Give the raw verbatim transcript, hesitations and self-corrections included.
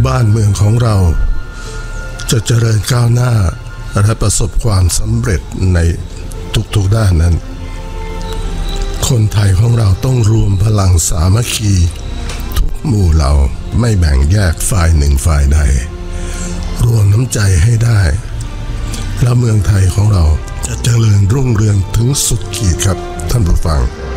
บ้านเมืองของเราจะเจริญก้าวหน้าและประสบความสำเร็จในทุกๆด้านนั้นคนไทยของเราต้องรวมพลังสามัคคีทุกหมู่เหล่าไม่แบ่งแยกฝ่ายหนึ่งฝ่ายใดรวมน้ำใจให้ได้แล้วเมืองไทยของเราจะเจริญรุ่งเรืองถึงสุดขีดครับท่านผู้ฟัง